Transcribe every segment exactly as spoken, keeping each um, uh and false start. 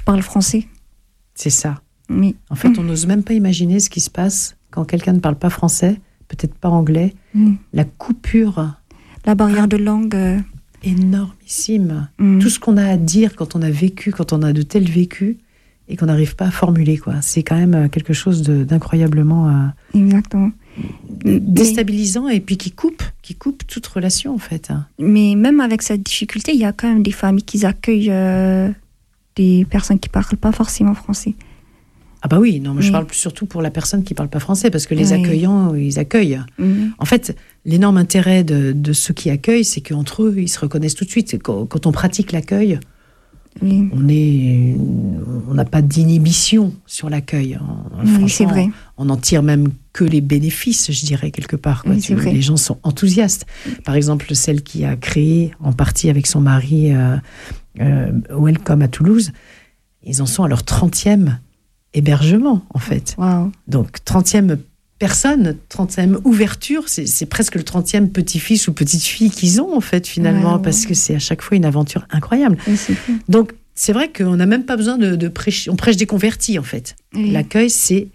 parle français. C'est ça. Oui. En fait, on n'ose même pas imaginer ce qui se passe quand quelqu'un ne parle pas français, peut-être pas anglais. Mm. La coupure. La barrière de langue. Euh... énormissime. Mm. Tout ce qu'on a à dire quand on a vécu, quand on a de tels vécus, et qu'on n'arrive pas à formuler, quoi. C'est quand même quelque chose de, d'incroyablement euh, Exactement. déstabilisant mais, et puis qui coupe, qui coupe toute relation, en fait. Mais même avec cette difficulté, il y a quand même des familles qui accueillent euh, des personnes qui ne parlent pas forcément français. Ah bah oui, non, mais oui. je parle surtout pour la personne qui ne parle pas français, parce que les oui. accueillants, ils accueillent. Mm. En fait, l'énorme intérêt de, de ceux qui accueillent, c'est qu'entre eux, ils se reconnaissent tout de suite. Quand, quand on pratique l'accueil, oui. on est, on n'a pas d'inhibition sur l'accueil. Oui, c'est vrai. On n'en tire même que les bénéfices, je dirais, quelque part. Quoi. Oui, tu, les gens sont enthousiastes. Par exemple, celle qui a créé, en partie avec son mari, euh, euh, Welcome à Toulouse, ils en sont à leur trentième hébergement, en fait. Wow. Donc, trentième personne, trentième ouverture, c'est, c'est presque le trentième petit-fils ou petite-fille qu'ils ont, en fait, finalement, wow. parce que c'est à chaque fois une aventure incroyable. Oui, c'est cool. Donc, c'est vrai qu'on n'a même pas besoin de, de prêcher. On prêche des convertis, en fait. Oui. L'accueil, c'est,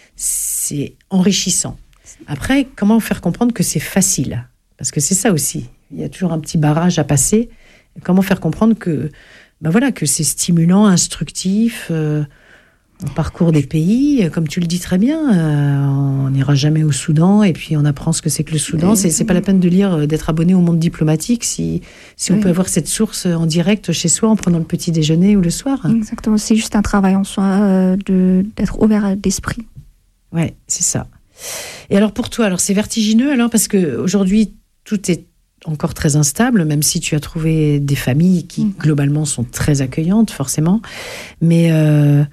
c'est enrichissant. Après, comment faire comprendre que c'est facile ? Parce que c'est ça aussi. Il y a toujours un petit barrage à passer. Comment faire comprendre que, ben voilà, que c'est stimulant, instructif. Euh, on parcourt des pays, comme tu le dis très bien. Euh, on n'ira jamais au Soudan et puis on apprend ce que c'est que le Soudan. Oui. C'est, c'est pas la peine de lire, d'être abonné au Monde diplomatique si, si on oui. peut avoir cette source en direct chez soi en prenant le petit déjeuner ou le soir. Exactement. C'est juste un travail en soi euh, de, d'être ouvert d'esprit. Ouais, c'est ça. Et alors pour toi, alors c'est vertigineux alors parce que aujourd'hui tout est encore très instable, même si tu as trouvé des familles qui mmh. globalement sont très accueillantes forcément, mais euh,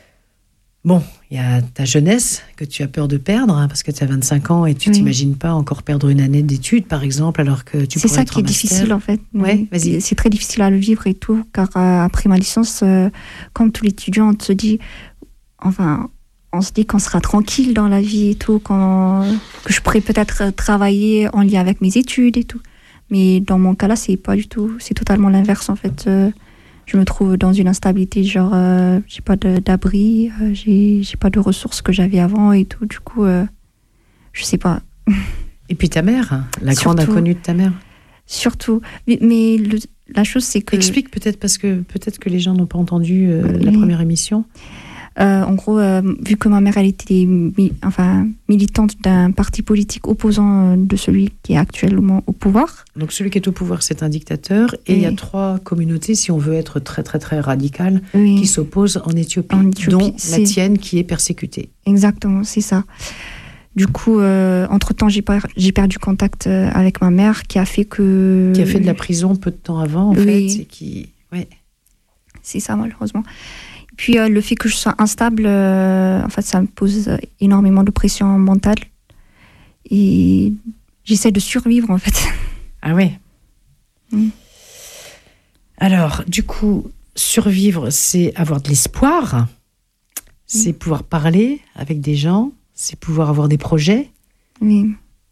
bon, il y a ta jeunesse que tu as peur de perdre hein, parce que tu as vingt-cinq ans et tu oui. t'imagines pas encore perdre une année d'études par exemple alors que tu c'est pourrais ça être qui est master. Difficile en fait. Ouais, vas-y. C'est très difficile à le vivre et tout car euh, après ma licence, euh, comme tout l'étudiant, on se dit, enfin. On se dit qu'on sera tranquille dans la vie et tout, qu'on, que je pourrais peut-être travailler en lien avec mes études et tout. Mais dans mon cas-là, c'est pas du tout, c'est totalement l'inverse en fait. Euh, je me trouve dans une instabilité, genre euh, j'ai pas de, d'abri, euh, j'ai, j'ai pas de ressources que j'avais avant et tout. Du coup, euh, je sais pas. Et puis ta mère, la surtout, grande inconnue de ta mère. Surtout, mais, mais le, la chose c'est que. Explique peut-être parce que peut-être que les gens n'ont pas entendu euh, oui. la première émission. Euh, en gros, euh, vu que ma mère elle était mi- enfin, militante d'un parti politique opposant de celui qui est actuellement au pouvoir. Donc celui qui est au pouvoir, c'est un dictateur. Et il oui. y a trois communautés, si on veut être très très très radical, oui. qui s'opposent en Éthiopie, en Éthiopie dont c'est... la tienne qui est persécutée. Exactement, c'est ça. Du coup, euh, entre-temps, j'ai, pas, j'ai perdu contact avec ma mère qui a fait que... Qui a fait de la prison peu de temps avant, en oui. fait. Et qui... ouais. C'est ça, malheureusement. Puis euh, le fait que je sois instable, euh, en fait, ça me pose énormément de pression mentale. Et j'essaie de survivre, en fait. Ah ouais. Mm. Alors, du coup, survivre, c'est avoir de l'espoir, mm. c'est pouvoir parler avec des gens, c'est pouvoir avoir des projets. Oui.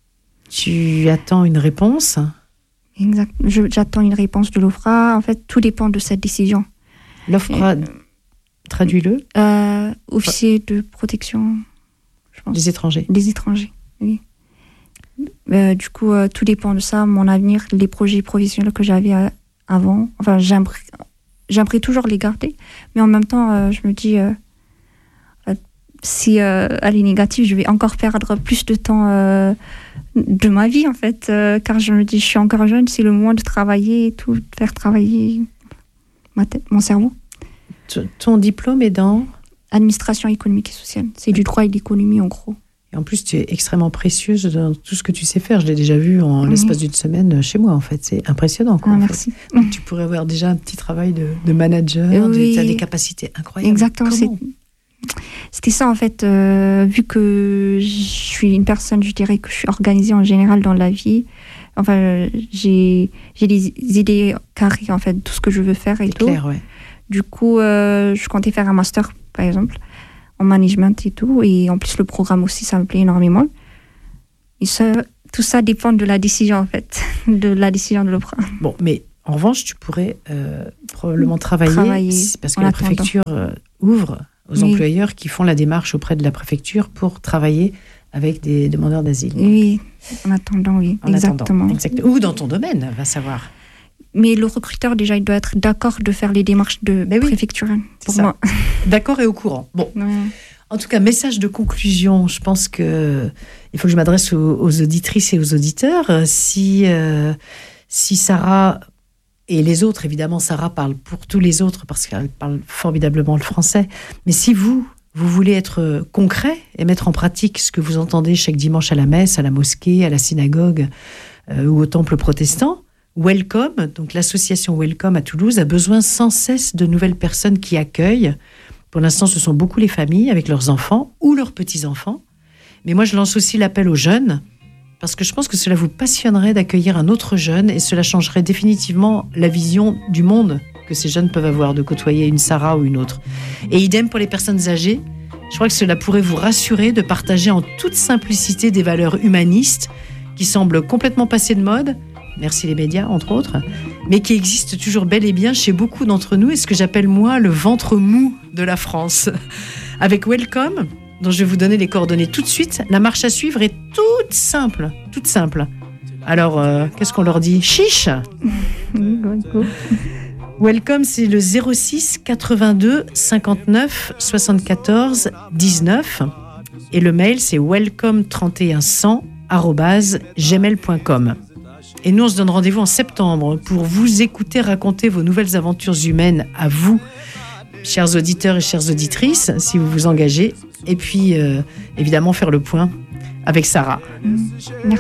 Tu attends une réponse. Exact. Je, j'attends une réponse de l'O F R A. En fait, tout dépend de cette décision. L'O F R A... Et, traduis-le. Euh, officier de protection, je pense. Des étrangers. Des étrangers, oui. Euh, du coup, euh, tout dépend de ça, mon avenir, les projets professionnels que j'avais euh, avant. Enfin, j'aimerais, j'aimerais toujours les garder, mais en même temps, euh, je me dis, euh, euh, si euh, elle est négative, je vais encore perdre plus de temps euh, de ma vie, en fait, euh, car je me dis, je suis encore jeune, c'est le moment de travailler et tout, de faire travailler ma tête, mon cerveau. Ton diplôme est dans ? Administration économique et sociale. C'est du droit et de l'économie, en gros. Et en plus, tu es extrêmement précieuse dans tout ce que tu sais faire. Je l'ai déjà vu en mmh. l'espace d'une semaine chez moi, en fait. C'est impressionnant, quoi. Ah, merci. Donc, tu pourrais avoir déjà un petit travail de, de manager. Oui. Tu as des capacités incroyables. Exactement. C'est... C'était ça, en fait. Euh, vu que je suis une personne, je dirais que je suis organisée en général dans la vie. Enfin, j'ai, j'ai des idées carrées, en fait, de tout ce que je veux faire et c'est tout. Clair, ouais. Du coup, euh, je comptais faire un master, par exemple, en management et tout. Et en plus, le programme aussi, ça me plaît énormément. Et ça, tout ça dépend de la décision, en fait, de la décision de l'O F R A. Bon, mais En revanche, tu pourrais euh, probablement travailler, Travailler parce que en la attendant. préfecture euh, ouvre aux Oui. employeurs qui font la démarche auprès de la préfecture pour travailler avec des demandeurs d'asile. Oui, en attendant, oui, En exactement. attendant. Exact. Ou dans ton domaine, va savoir. Mais le recruteur, déjà, il doit être d'accord de faire les démarches de Ben oui, préfecture c'est pour ça. moi. D'accord et au courant. Bon, Ouais. en tout cas, message de conclusion. Je pense que il faut que je m'adresse aux, aux auditrices et aux auditeurs. Euh, Si, euh, si Sarah et les autres, évidemment, Sarah parle pour tous les autres parce qu'elle parle formidablement le français. Mais si vous, vous voulez être concret et mettre en pratique ce que vous entendez chaque dimanche à la messe, à la mosquée, à la synagogue euh, ou au temple protestant, Welcome, donc l'association Welcome à Toulouse, a besoin sans cesse de nouvelles personnes qui accueillent. Pour l'instant, ce sont beaucoup les familles avec leurs enfants ou leurs petits-enfants. Mais moi, je lance aussi l'appel aux jeunes, parce que je pense que cela vous passionnerait d'accueillir un autre jeune et cela changerait définitivement la vision du monde que ces jeunes peuvent avoir, de côtoyer une Sarah ou une autre. Et idem pour les personnes âgées, je crois que cela pourrait vous rassurer de partager en toute simplicité des valeurs humanistes qui semblent complètement passées de mode, merci les médias entre autres, mais qui existent toujours bel et bien chez beaucoup d'entre nous et ce que j'appelle moi le ventre mou de la France. Avec Welcome, dont je vais vous donner les coordonnées tout de suite, la marche à suivre est toute simple, toute simple. Alors, euh, qu'est-ce qu'on leur dit ? Chiche ! Welcome, c'est le zéro six quatre-vingt-deux cinquante-neuf soixante-quatorze dix-neuf et le mail c'est welcome trente et un cent arobase gmail point com. Et nous, on se donne rendez-vous en septembre pour vous écouter raconter vos nouvelles aventures humaines à vous, chers auditeurs et chères auditrices, si vous vous engagez. Et puis, euh, évidemment, faire le point avec Sarah. Merci.